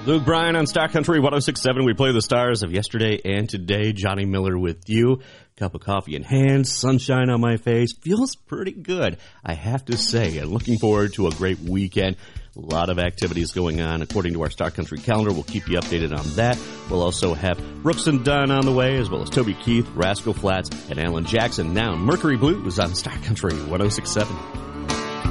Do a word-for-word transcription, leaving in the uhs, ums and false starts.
Luke Bryan on Star Country one oh six point seven. We play the stars of yesterday and today. Johnny Miller with you. Cup of coffee in hand, sunshine on my face. Feels pretty good, I have to say. And looking forward to a great weekend. A lot of activities going on according to our Star Country calendar. We'll keep you updated on that. We'll also have Brooks and Dunn on the way, as well as Toby Keith, Rascal Flatts, and Alan Jackson. Now, Mercury Blues on Star Country one oh six point seven.